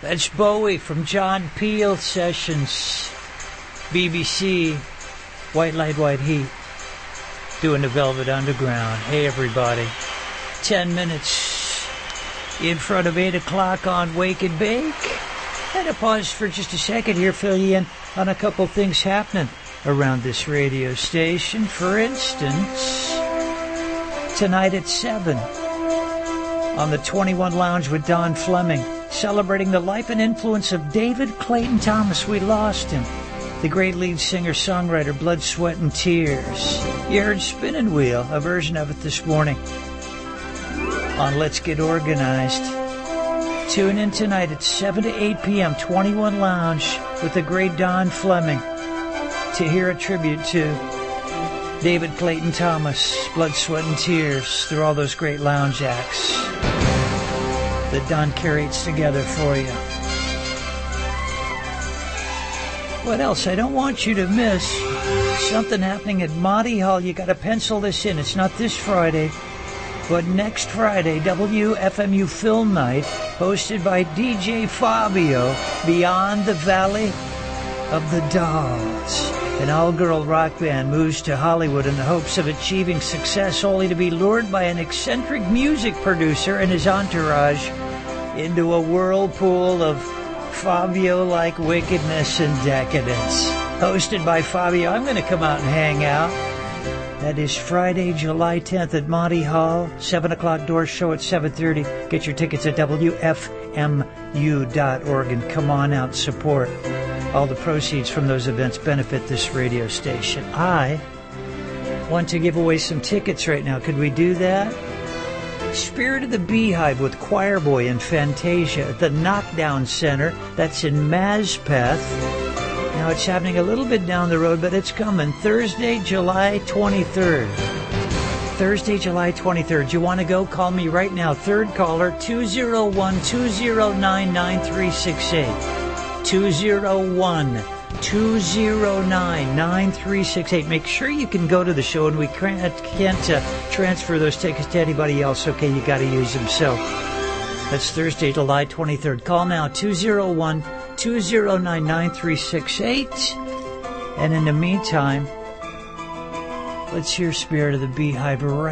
That's Bowie from John Peel Sessions, BBC, White Light, White Heat, doing the Velvet Underground. Hey, everybody. 10 minutes in front of 8 o'clock on Wake and Bake. Had to pause for just a second here, fill you in on a couple things happening around this radio station. For instance, tonight at 7 on the 21 Lounge with Don Fleming, celebrating the life and influence of David Clayton Thomas. We lost him. The great lead singer-songwriter, Blood, Sweat, and Tears. You heard Spinning Wheel, a version of it this morning on Let's Get Organized. Tune in tonight at 7 to 8 p.m., 21 Lounge with the great Don Fleming to hear a tribute to David Clayton Thomas, Blood, Sweat, and Tears, through all those great lounge acts that Don curates together for you. What else? I don't want you to miss something happening at Monty Hall. You got to pencil this in. It's not this Friday, but next Friday, WFMU Film Night, hosted by DJ Fabio, Beyond the Valley of the Dolls. An all-girl rock band moves to Hollywood in the hopes of achieving success, only to be lured by an eccentric music producer and his entourage into a whirlpool of Fabio-like wickedness and decadence. Hosted by Fabio, I'm going to come out and hang out. That is Friday, July 10th at Monty Hall. 7 o'clock door show at 7:30. Get your tickets at WFMU.org and come on out and support. All the proceeds from those events benefit this radio station. I want to give away some tickets right now. Could we do that? Spirit of the Beehive with Choir Boy and Fantasia at the Knockdown Center. That's in Mazpeth. Now, it's happening a little bit down the road, but it's coming. Thursday, July 23rd. Thursday, July 23rd. You want to go? Call me right now. Third caller, 201-209-9368. 201-209-9368. Make sure you can go to the show, and we can't transfer those tickets to anybody else. Okay, you got to use them. So that's Thursday, July 23rd. Call now, 201-209-9368. And in the meantime, let's hear Spirit of the Beehive right